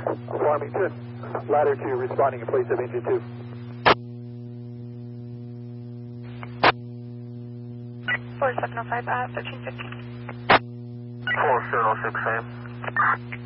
Farmington, ladder 2 responding in place of engine 2. 4705 at 1350. 4065.